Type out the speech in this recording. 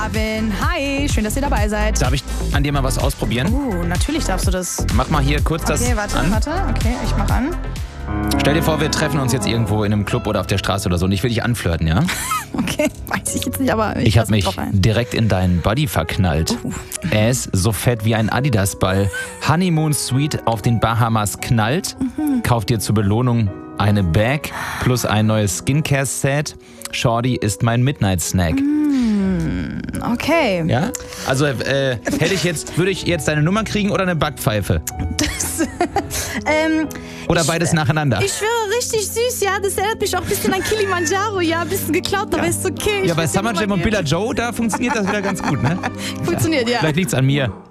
Marvin, hi, schön, dass ihr dabei seid. Darf ich an dir mal was ausprobieren? Natürlich darfst du das. Mach mal hier kurz das Okay, warte, an. okay, ich mach an. Stell dir vor, wir treffen uns jetzt irgendwo in einem Club oder auf der Straße oder so und ich will dich anflirten, ja? Okay, weiß ich jetzt nicht, aber Ich habe mich drauf ein. direkt in deinen Body verknallt. Er ist so fett wie ein Adidas-Ball. Honeymoon Suite auf den Bahamas knallt. Kauf dir zur Belohnung eine Bag plus ein neues Skincare-Set. Shorty ist mein Midnight-Snack. Okay. Ja? Also würde ich jetzt deine Nummer kriegen oder eine Backpfeife? Oder beides nacheinander? Ich schwöre, richtig süß, ja. Das erinnert mich auch ein bisschen an Kilimanjaro, ja. Ein bisschen geklaut, aber ist okay. Ja, bei Summer Jam und Billa Joe, da funktioniert das wieder ganz gut, ne? Funktioniert, ja. Vielleicht liegt's an mir.